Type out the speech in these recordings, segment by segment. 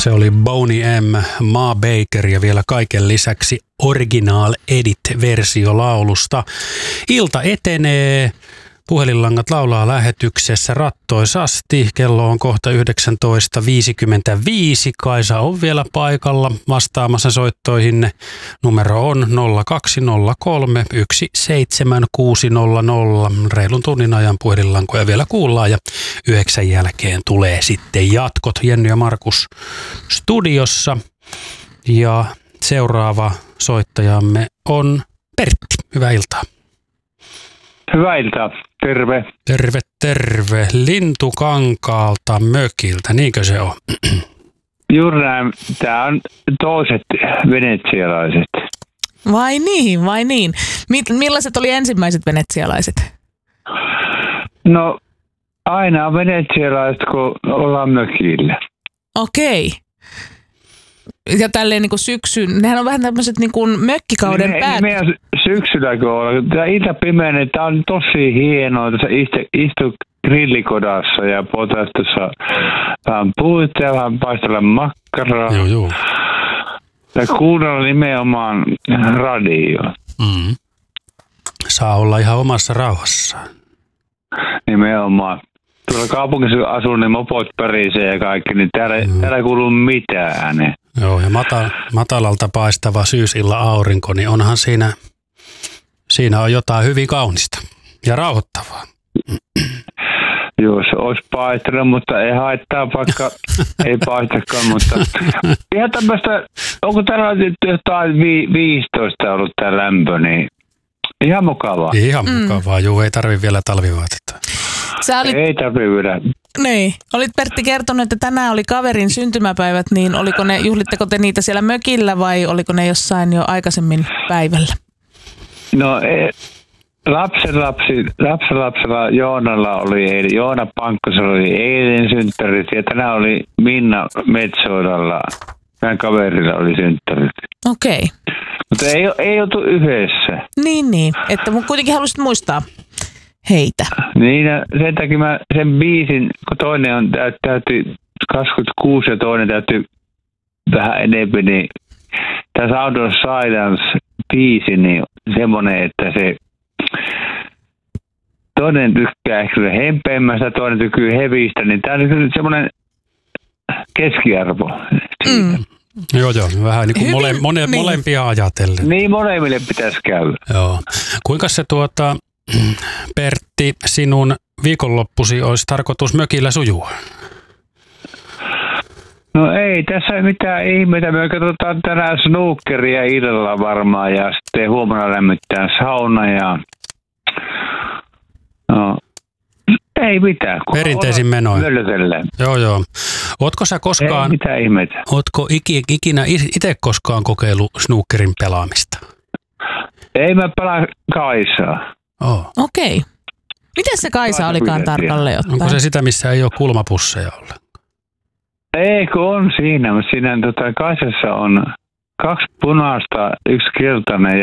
Se oli Boney M, Ma Baker ja vielä kaiken lisäksi Original Edit-versio laulusta. Ilta etenee. Puhelinlangat laulaa lähetyksessä rattoisasti. Kello on kohta 19.55. Kaisa on vielä paikalla vastaamassa soittoihin. Numero on 0203 17600. Reilun tunnin ajan puhelinlankoja vielä kuullaan ja 9 jälkeen tulee sitten jatkot. Jenny ja Markus studiossa. Ja seuraava soittajamme on Pertti. Hyvää iltaa. Hyvää iltaa. Terve. Terve, terve. Lintukankaalta mökiltä, niinkö se on? Juuri näin. Tämä on toiset venetsialaiset. Vai niin. Millaiset oli ensimmäiset venetsialaiset? No, aina on venetsialaiset, kun ollaan mökillä. Okei. Ja tälleen niin kuin syksyyn, nehän on vähän tämmöiset niin kuin mökkikauden päät. Meidän syksyllä, kun ollaan. Tämä ilta pimeänä, tämä on tosi hienoa. Tässä istu grillikodassa ja potaisi tuossa vähän puita ja vähän paistella makkaraa. Joo. Ja kuunnella nimenomaan radioa. Mm. Saa olla ihan omassa rauhassaan. Nimenomaan. Tuolla kaupungissa asuu, niin mopot pärisee ja kaikki, niin täällä ei kuulu mitään ääneen. Joo, ja matalalta paistava syysilla aurinko, niin onhan siinä on jotain hyvin kaunista ja rauhoittavaa. Joo, se olisi paistanut, mutta ei haittaa, vaikka ei paistakaan, mutta ihan tämmöistä, onko täällä jotain 15 ollut tää lämpö, niin ihan mukavaa. Ihan mukavaa, juu, ei tarvi vielä talvivaatetta. Ei tarvi vielä. Niin. Olit Pertti kertonut, että tänään oli kaverin syntymäpäivät, niin juhlitteko te niitä siellä mökillä vai oliko ne jossain jo aikaisemmin päivällä? No lapsenlapsella Joonalla oli Joona Pankkosella oli eilen synttärit ja tänään oli Minna Metsoilalla. Tämän kaverilla oli synttärit. Okei. Mutta ei oltu yhdessä. Niin. Että mun kuitenkin halusit muistaa heitä. Niin, sen takia mä sen biisin, kun toinen on täytyy 26 ja toinen täytyy vähän enemmän, niin tämä Sound of Silence-biisi, niin semmoinen, että se toinen tykkää ehkä hempeämmästä, toinen tykkää hevistä, niin tämä on kyllä semmoinen keskiarvo siitä. Joo, vähän niin kuin molempia ajatellen. Niin, molemmille pitäisi käydä. Joo. Kuinka se Pertti, sinun viikonloppusi olisi tarkoitus mökillä sujua? No ei, tässä ei mitään ihmeitä. Me katsotaan tänään snookeria illalla varmaan ja sitten huomenna lämmittää sauna ja no, ei mitään. Perinteisin menoin. Möllötellään. Joo. Ootko sä koskaan, ei mitään ihmeitä. Ootko ikinä itse koskaan kokeillut snookerin pelaamista? Ei mä pelaa Kaisaa. Okei. Miten se Kaisa olikaan tarkalleen ottaen? Onko se sitä, missä ei ole kulmapusseja ollenkaan? Ei, kun on siinä. Mutta siinä Kaisassa on 2 punaista, 1 keltainen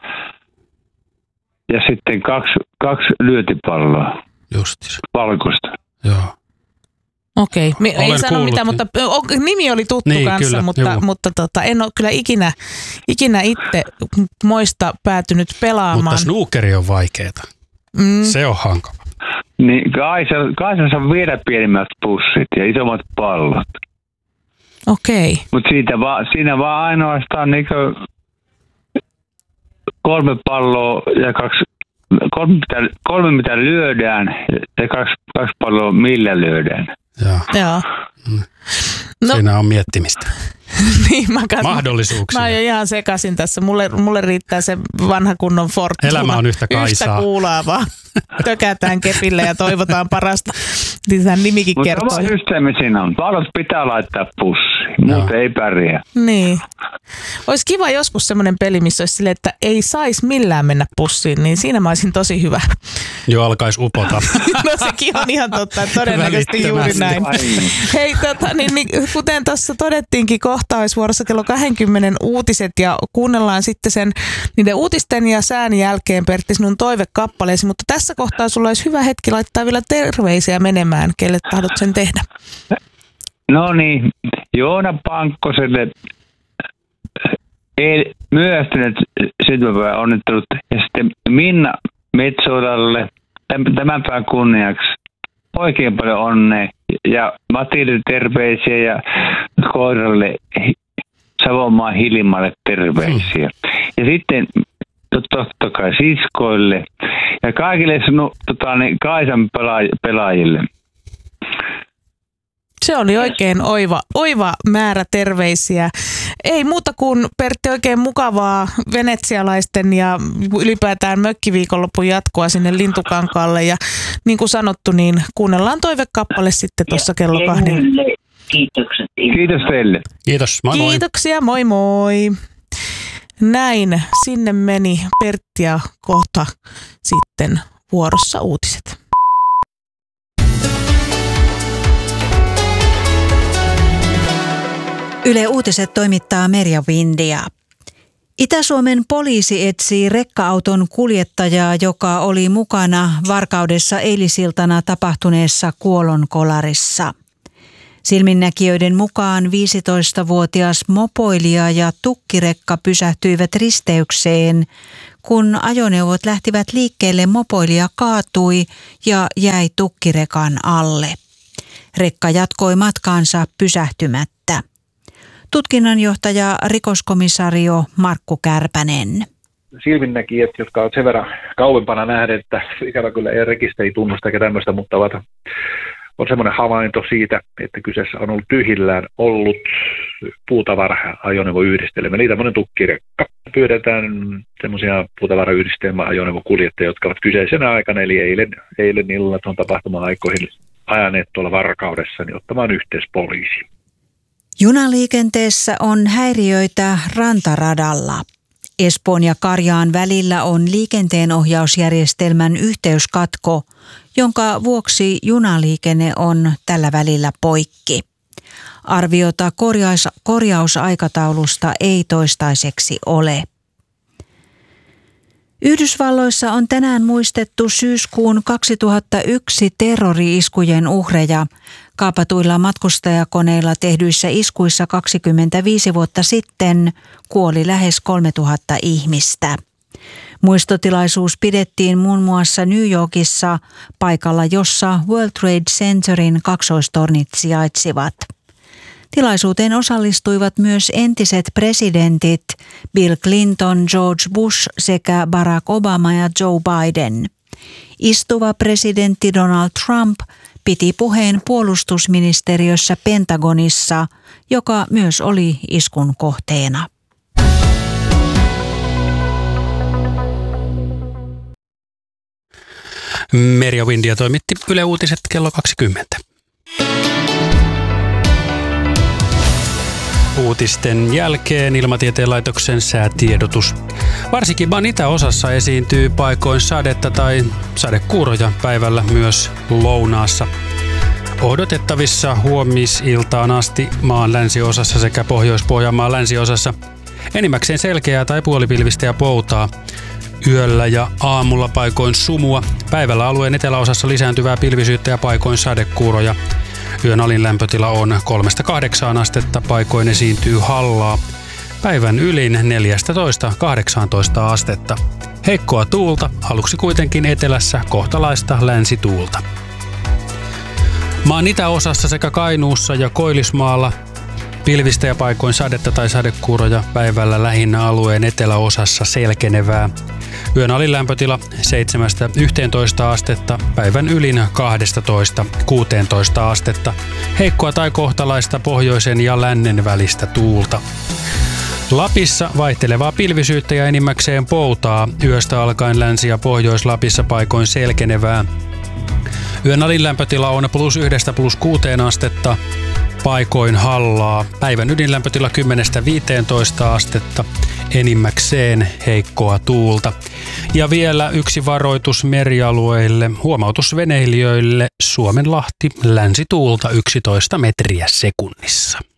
ja sitten kaksi lyötipalloa. Justis. Valkoista. Joo. Okei, ei sano mitään, mutta nimi oli tuttu niin, kanssa, kyllä, mutta en ole kyllä ikinä itse moista päätynyt pelaamaan. Mutta snookeri on vaikeeta. Se on hankala. Niin, Kaisassa on vielä pienemmät pussit ja isommat pallot. Okei. Mutta siinä vaan ainoastaan niinku 3 palloa ja 3 mitä lyödään ja 2 palloa millä lyödään. Joo. No, siinä on miettimistä. Niin, mahdollisuuksia. Mä oon jo ihan sekaisin tässä. Mulle riittää se vanha kunnon Fortuna. Elämä on yhtä Kaisaa. Yhtä kuulaavaa. Tökätään kepille ja toivotaan parasta. Niin nimikin kertoo. Mutta sama systeemi siinä on. Pallot pitää laittaa pussiin, mutta ei pärjää. Niin. Olisi kiva joskus semmoinen peli, missä olisi silleen, että ei saisi millään mennä pussiin, niin siinä mä olisin tosi hyvä. Jo alkaisi upota. No sekin on ihan totta, todennäköisesti juuri näin. Hei, kuten tuossa todettiinkin, kohta olisi vuorossa kello 20 uutiset ja kuunnellaan sitten niiden uutisten ja sään jälkeen, Pertti, sinun toivekappaleesi, mutta tässä kohtaa sulla olisi hyvä hetki laittaa vielä terveisiä menemään, kelle tahdot sen tehdä. No niin, Joona Pankkoselle myöhästyneet syntymäpäivän onnittelut ja sitten Minna Metsolalle tämän päivän kunniaksi oikein paljon onnea ja Matilde terveisiä ja koiralle Savonmaan Hilmalle terveisiä. Ja sitten totta kai siskoille ja kaikille Kaisan pelaajille. Se oli oikein oiva määrä terveisiä. Ei muuta kuin, Pertti, oikein mukavaa venetsialaisten ja ylipäätään mökkiviikonlopun jatkoa sinne Lintukankaalle. Ja niin kuin sanottu, niin kuunnellaan toivekappale sitten tuossa kello 2. Kiitokset. Kiitos teille. Kiitos, moi moi. Kiitoksia, moi moi. Näin, sinne meni Pertti ja kohta sitten vuorossa uutiset. Yle Uutiset toimittaa Merja Windia. Itä-Suomen poliisi etsii rekka-auton kuljettajaa, joka oli mukana varkaudessa eilisiltana tapahtuneessa kuolonkolarissa. Silminnäkijöiden mukaan 15-vuotias mopoilija ja tukkirekka pysähtyivät risteykseen. Kun ajoneuvot lähtivät liikkeelle, mopoilija kaatui ja jäi tukkirekan alle. Rekka jatkoi matkaansa pysähtymättä. Tutkinnanjohtaja rikoskomisario Markku Kärpänen. Silminnäkijät, jotka ovat sen verran kauempana nähneet, että ikävä kyllä ei rekisteritunnusta eikä tämmöistä, mutta on semmoinen havainto siitä, että kyseessä on ollut tyhjillään ollut puutavara-ajoneuvoyhdistelmä, eli tämmöinen tukkirekka. Pyydetään semmoisia puutavara-yhdistelmä-ajoneuvokuljettajia, jotka ovat kyseisenä aikana, eli eilen illalla tuon tapahtuma-aikoihin ajaneet tuolla Varkaudessa, niin ottamaan yhteys poliisiin. Junaliikenteessä on häiriöitä rantaradalla. Espoon ja Karjaan välillä on liikenteenohjausjärjestelmän yhteyskatko, jonka vuoksi junaliikenne on tällä välillä poikki. Arviota korjausaikataulusta ei toistaiseksi ole. Yhdysvalloissa on tänään muistettu syyskuun 2001 terrori-iskujen uhreja. Kaapatuilla matkustajakoneilla tehdyissä iskuissa 25 vuotta sitten kuoli lähes 3000 ihmistä. Muistotilaisuus pidettiin muun muassa New Yorkissa, paikalla jossa World Trade Centerin kaksoistornit sijaitsivat. Tilaisuuteen osallistuivat myös entiset presidentit Bill Clinton, George Bush sekä Barack Obama ja Joe Biden. Istuva presidentti Donald Trump piti puheen puolustusministeriössä Pentagonissa, joka myös oli iskun kohteena. Merja Windia toimitti Yle Uutiset kello 20. Uutisten jälkeen Ilmatieteen laitoksen säätiedotus. Varsinkin maan itäosassa esiintyy paikoin sadetta tai sadekuuroja, päivällä myös lounaassa. Odotettavissa huomisiltaan asti maan länsiosassa sekä Pohjois-Pohjanmaan länsiosassa enimmäkseen selkeää tai puolipilvistä ja poutaa. Yöllä ja aamulla paikoin sumua. Päivällä alueen eteläosassa lisääntyvää pilvisyyttä ja paikoin sadekuuroja. Yön alin lämpötila on 3-8 astetta, paikoin esiintyy hallaa. Päivän ylin 14-18 astetta. Heikkoa tuulta, aluksi kuitenkin etelässä kohtalaista länsituulta. Maan itäosassa sekä Kainuussa ja Koillismaalla pilvistä ja paikoin sadetta tai sadekuuroja, päivällä lähinnä alueen eteläosassa selkenevää. Yön alin lämpötila 7-11 astetta, päivän ylin 12-16 astetta. Heikkoa tai kohtalaista pohjoisen ja lännen välistä tuulta. Lapissa vaihtelevaa pilvisyyttä ja enimmäkseen poutaa. Yöstä alkaen Länsi- ja Pohjois-Lapissa paikoin selkenevää. Yön alin lämpötila on +1–+6 astetta. Paikoin hallaa. Päivän ydinlämpötila 10–15 astetta. Enimmäkseen heikkoa tuulta. Ja vielä yksi varoitus merialueille. Huomautus veneilijöille. Suomenlahti, länsituulta 11 metriä sekunnissa.